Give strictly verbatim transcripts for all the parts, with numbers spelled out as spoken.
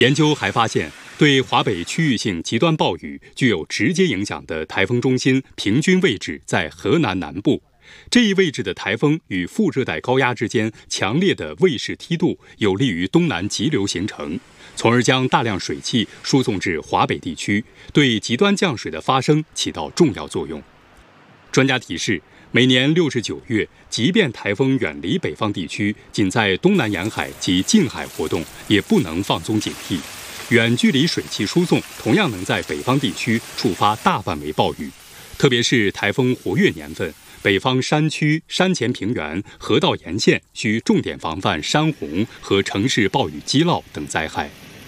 研究还发现，对华北区域性极端暴雨具有直接影响的台风中心平均位置在河南南部。这一位置的台风与副热带高压之间强烈的卫士梯度，有利于东南急流形成，从而将大量水汽输送至华北地区，对极端降水的发生起到重要作用。专家提示，每年六至九月，即便台风远离北方地区，仅在东南沿海及近海活动，也不能放松警惕。远距离水汽输送同样能在北方地区触发大范围暴雨，特别是台风活跃年份，北方山区、山前平原、河道沿线需重点防范山洪和城市暴雨积涝等灾害。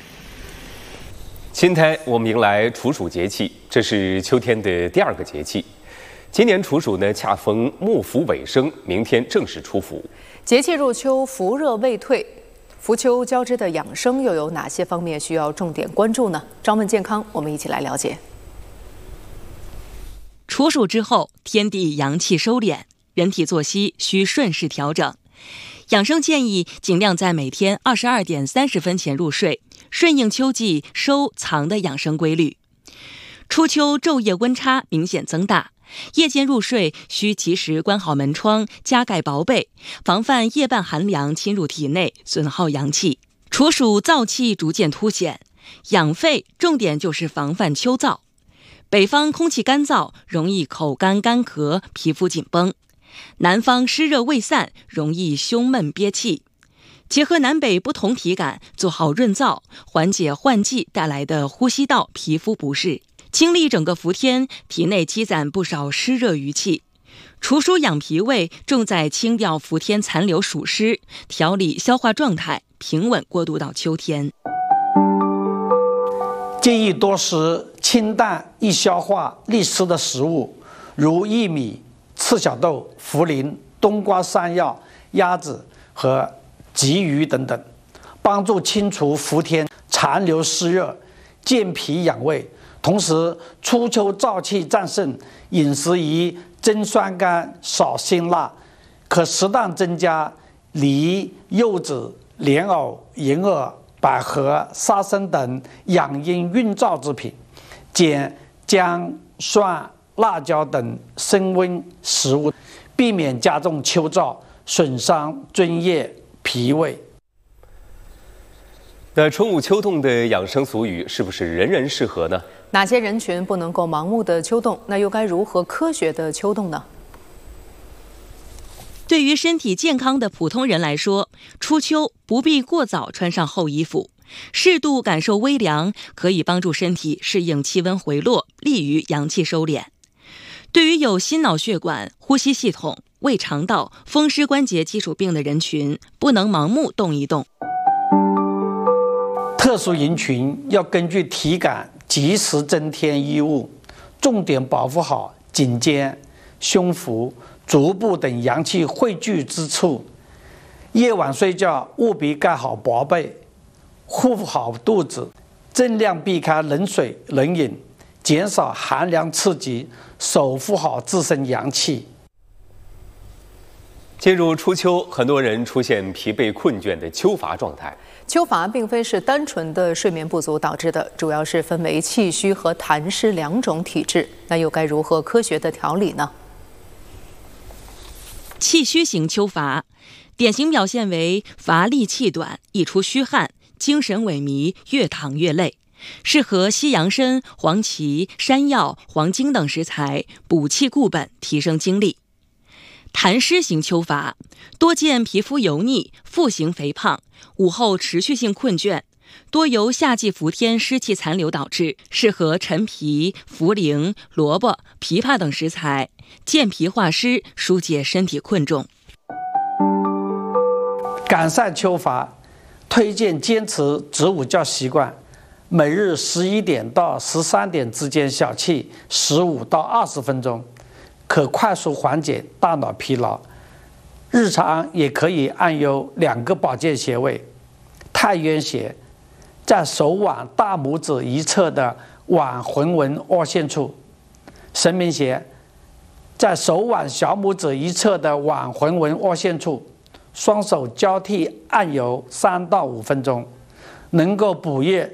今天我们迎来处暑节气，这是秋天的第二个节气。今年处暑呢，恰逢木伏尾声，明天正式出伏。 节气入秋，伏热未退，伏秋交织的养生又有哪些方面需要重点关注呢？张问健康，我们一起来了解。 处暑之后，天地阳气收敛，人体作息需顺势调整。养生建议尽量在每天二十二点三十分前入睡，顺应秋季收藏的养生规律。初秋昼夜温差明显增大，夜间入睡需及时关好门窗，加盖薄被，防范夜半寒凉侵入体内，损耗阳气。处暑燥气逐渐凸显，养肺重点就是防范秋燥。北方空气干燥，容易口干干咳，皮肤紧绷；南方湿热未散，容易胸闷憋气。结合南北不同体感，做好润燥，缓解换季带来的呼吸道、皮肤不适。经历整个伏天，体内积攒不少湿热余气。除暑养脾胃，重在清掉伏天残留暑湿，调理消化状态，平稳过渡到秋天。 建议多食清淡、易消化、利湿的食物，如薏米、赤小豆、茯苓、冬瓜、山药、鸭子和鲫鱼等等，帮助清除伏天残留湿热，健脾养胃。同时，初秋燥气战胜，饮食宜增酸甘，少辛辣，可适当增加梨、柚子、莲藕、银耳、百合、沙参等养阴润燥之品，减姜、蒜、辣椒等升温食物，避免加重秋燥，损伤津液、脾胃。 那春捂秋冻的养生俗语是不是人人适合呢？ 哪些人群不能够盲目的秋冻？那又该如何科学的秋冻呢？ 对于身体健康的普通人来说，初秋不必过早穿上厚衣服，适度感受微凉，可以帮助身体适应气温回落，利于阳气收敛。对于有心脑血管、呼吸系统、胃肠道、风湿关节基础病的人群，不能盲目动一动。 特殊人群要根据体感及时增添衣物，重点保护好颈肩、胸腹、足部等阳气汇聚之处。夜晚睡觉务必盖好薄被，护好肚子，尽量避开冷水冷饮，减少寒凉刺激，守护好自身阳气。 进入初秋，很多人出现疲惫困倦的秋乏状态。 秋乏并非是单纯的睡眠不足导致的，主要是分为气虚和痰湿两种体质。那又该如何科学的调理呢？ 气虚型秋乏，典型表现为乏力气短、易出虚汗、精神萎靡、越躺越累，适合西洋参、黄芪、山药、黄精等食材补气固本，提升精力。痰湿型秋乏，多见皮肤油腻、腹型肥胖，午后持续性困倦，多由夏季伏天湿气残留导致，适合陈皮、茯苓、萝卜、枇杷等食材，健脾化湿，疏解身体困重。 改善秋乏，推荐坚持子午觉习惯，每日十一点到十三点之间小憩十五到二十分钟，可快速缓解大脑疲劳。日常也可以按有两个保健穴位：太渊穴在手腕大拇指一侧的腕横纹凹陷处，神明穴在手腕小拇指一侧的腕横纹凹陷处，双手交替按揉三到五分钟。 能够补液